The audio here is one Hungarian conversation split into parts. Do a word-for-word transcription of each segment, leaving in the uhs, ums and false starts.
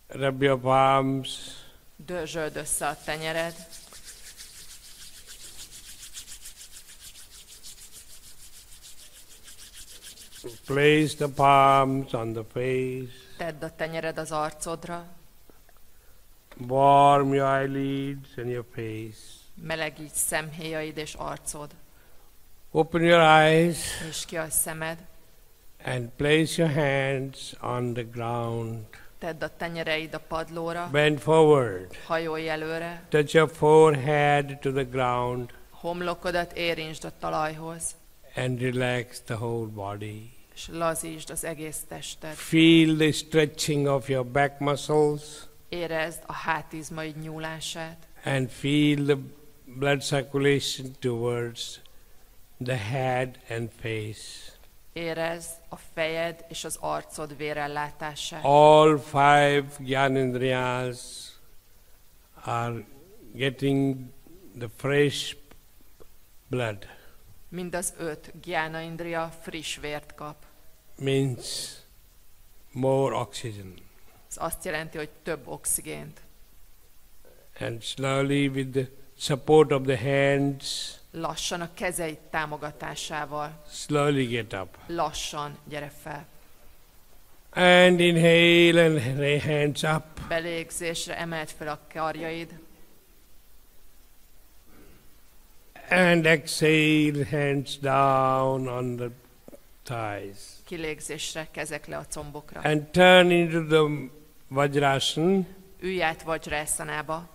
Rub your palms. Dörzsöld össze a tenyered. Place the palms on the face. Tedd a tenyered az arcodra. Warm your eyelids and your face. Melegíts szemhéjaid és arcod. Open your eyes. Nyisd ki a szemed. And place your hands on the ground. Tedd a tenyereid a padlóra. Bend forward. Hajolj előre. Touch your forehead to the ground. Homlokodat érintsd a talajhoz. And relax the whole body. És lazítsd az egész tested. Feel the stretching of your back muscles. Érezd a hátizmaid nyúlását. And feel the blood circulation towards the head and face. Érezd a fejed és az arcod vérellátását. All five Gyanendriyas are getting the fresh blood. Mind az öt Gyána Indriya friss vért kap. Means more oxygen. Ez azt jelenti, hogy több oxigént. And slowly with the support of the hands, Lassan a kezeid támogatásával. slowly get up. Lassan gyere fel. And inhale and hands up. Belégzésre emeld fel a karjaid. And exhale, hands down on the thighs. Kilégzésre kezek le a combokra. And turn into the Vajrasana. Ülj át Vajrasanába.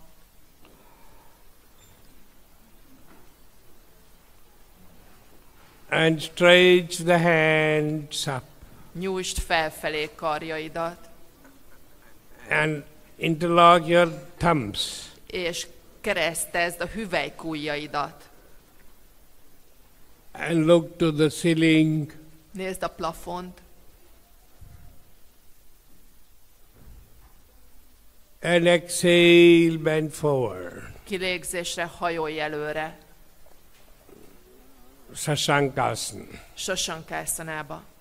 And stretch the hands up. Nyújtsd felfelé karjaidat. And interlock your thumbs. És keresztezd a hüvelykujjaidat. And look to the ceiling. Nézd a plafont. And exhale, bend forward. Kilégzésre hajolj előre. Sasankasana. Sasankászanába.